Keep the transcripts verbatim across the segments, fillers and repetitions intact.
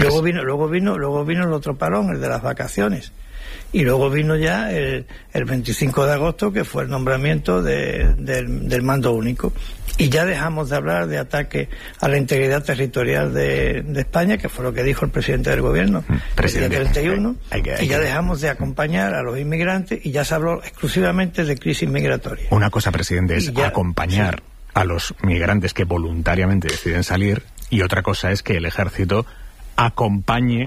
luego vino, luego vino, luego vino el otro parón, el de las vacaciones. Y luego vino ya el, el veinticinco de agosto, que fue el nombramiento de, de, del mando único. Y ya dejamos de hablar de ataque a la integridad territorial de, de España, que fue lo que dijo el presidente del gobierno el día treinta y uno, hay que, hay y ya que... dejamos de acompañar a los inmigrantes y ya se habló exclusivamente de crisis migratoria. Una cosa, presidente, es ya, acompañar sí. a los migrantes que voluntariamente deciden salir, y otra cosa es que el ejército acompañe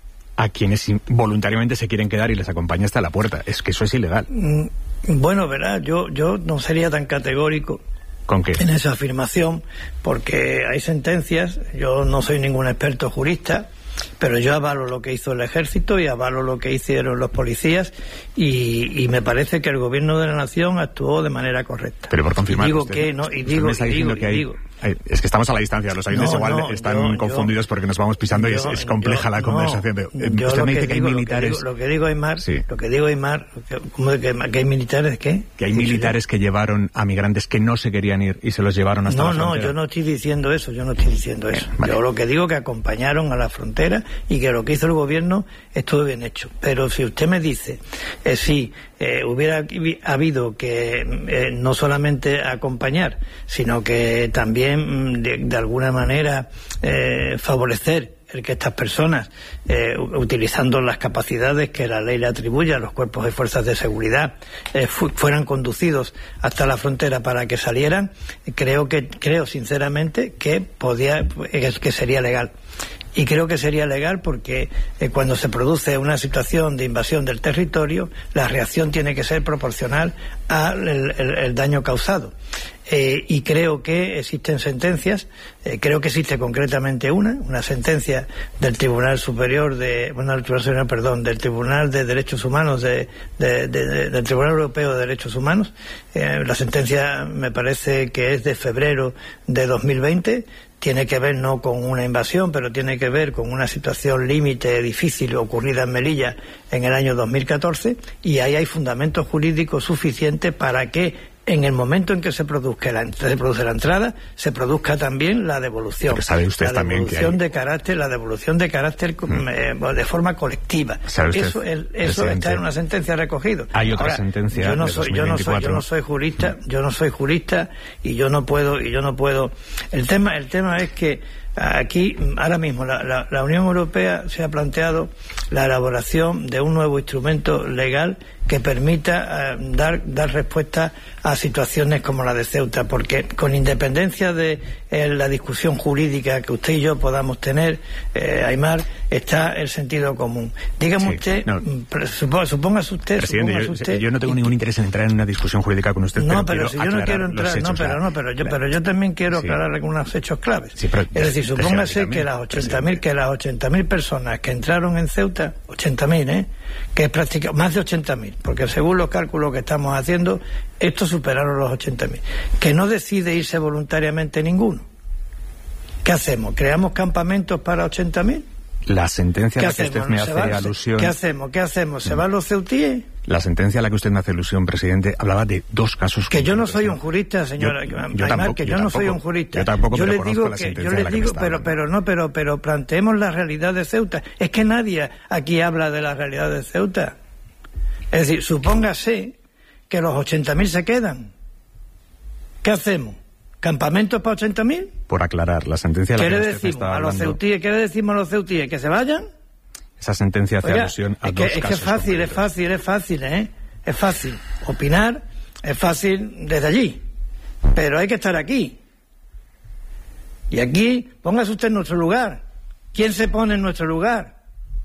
a quienes voluntariamente se quieren quedar y les acompaña hasta la puerta. Es que eso es ilegal. Bueno, verá, yo, yo no sería tan categórico ¿Con qué? en esa afirmación, porque hay sentencias. Yo no soy ningún experto jurista, pero yo avalo lo que hizo el ejército y avalo lo que hicieron los policías, y, y me parece que el gobierno de la nación actuó de manera correcta. Pero por confirmar, y digo usted, que no, y digo, y digo, que hay, y digo hay, es que estamos a la distancia, los oyentes no, igual no, están yo, confundidos yo, porque nos vamos pisando yo, y es, es compleja yo, la conversación. No, pero, usted me dice que, que digo, hay militares. Lo que digo, lo que digo Aymar, sí. lo que digo Aymar, ¿cómo de que, que hay militares qué? Que hay militares que llevaron a migrantes que no se querían ir y se los llevaron hasta no, la frontera. No, no, yo no estoy diciendo eso, yo no estoy diciendo eso. Bien, vale. Yo lo que digo que acompañaron a la frontera y que lo que hizo el gobierno estuvo bien hecho. Pero si usted me dice eh, si eh, hubiera habido que eh, no solamente acompañar, sino que también de, de alguna manera eh, favorecer el que estas personas, eh, utilizando las capacidades que la ley le atribuye a los cuerpos de fuerzas de seguridad, eh, fu fueran conducidos hasta la frontera para que salieran, creo que creo sinceramente que podía, que sería legal. Y creo que sería legal porque eh, cuando se produce una situación de invasión del territorio, la reacción tiene que ser proporcional al el, el, el daño causado. Eh, y creo que existen sentencias, eh, creo que existe concretamente una, una sentencia del Tribunal Superior de, bueno, del Tribunal Superior, perdón, del Tribunal de Derechos Humanos, de, de, de, de, del Tribunal Europeo de Derechos Humanos. Eh, la sentencia me parece que es de febrero de dos mil veinte. Tiene que ver no con una invasión, pero tiene que ver con una situación límite difícil ocurrida en Melilla en el año dos mil catorce, y ahí hay fundamentos jurídicos suficientes para que en el momento en que se produzca la, se produce la entrada, se produzca también la devolución. Pero sabe usted la también devolución que hay... de carácter, la devolución de carácter mm. eh, de forma colectiva. Eso, el, eso está en una sentencia recogido. Hay otra Ahora, sentencia yo no de soy, yo no soy, yo no soy jurista, yo no soy jurista y yo no puedo, y yo no puedo. El tema, el tema es que aquí, ahora mismo, la, la, la Unión Europea se ha planteado la elaboración de un nuevo instrumento legal que permita eh, dar, dar respuesta a situaciones como la de Ceuta, porque con independencia de eh, la discusión jurídica que usted y yo podamos tener, eh, Aymar, está el sentido común. Dígame sí, usted, no. suponga, supóngase usted, Presidente, supóngase yo, usted, yo no tengo ningún interés en entrar en una discusión jurídica con usted. No, pero, pero si yo no quiero entrar, no, pero no, pero yo, pero yo también quiero sí. aclarar algunos hechos claves. Sí, pero, es decir, supóngase que las ochenta mil que las ochenta mil personas que entraron en Ceuta, ochenta mil, ¿eh? que es prácticamente más de ochenta mil, porque según los cálculos que estamos haciendo, estos superaron los ochenta mil, que no decide irse voluntariamente ninguno. ¿Qué hacemos? ¿Creamos campamentos para ochenta mil? La sentencia a la que usted me hace alusión... ¿Qué hacemos? ¿Qué hacemos? ¿Se van los ceutíes? La sentencia a la que usted me hace alusión, presidente, hablaba de dos casos... Que yo no soy un jurista, señora. Yo, yo tampoco, que yo, yo no tampoco, soy un jurista. Yo tampoco, yo pero les digo la que yo les digo, que pero pero no, pero pero planteemos la realidad de Ceuta. Es que nadie aquí habla de la realidad de Ceuta. Es decir, supóngase que los ochenta mil se quedan. ¿Qué hacemos? ¿Campamentos para ochenta mil? Por aclarar, la sentencia... ¿Qué la le que decimos a los ceutíes? ¿Qué le decimos a los ceutíes? ¿Que se vayan? Esa sentencia hace Oiga, alusión a es dos que, casos. Es que es fácil, concretos. es fácil, es fácil, ¿eh? Es fácil. Opinar es fácil desde allí. Pero hay que estar aquí. Y aquí, póngase usted en nuestro lugar. ¿Quién se pone en nuestro lugar?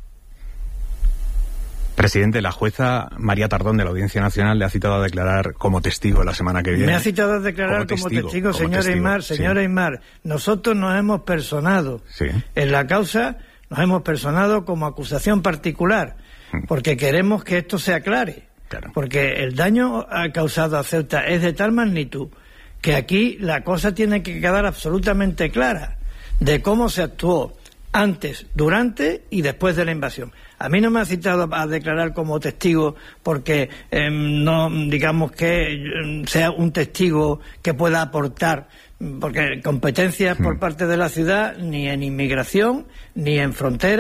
Presidente, la jueza María Tardón de la Audiencia Nacional le ha citado a declarar como testigo la semana que viene. Me ha citado a declarar como testigo, como testigo como señor Aymar, señor sí. Aymar. Nosotros nos hemos personado sí. en la causa, nos hemos personado como acusación particular, porque queremos que esto se aclare. Claro. Porque el daño causado a Ceuta es de tal magnitud que aquí la cosa tiene que quedar absolutamente clara de cómo se actuó antes, durante y después de la invasión. A mí no me ha citado a declarar como testigo porque eh, no, digamos que eh, sea un testigo que pueda aportar, porque competencias por parte de la ciudad ni en inmigración ni en frontera.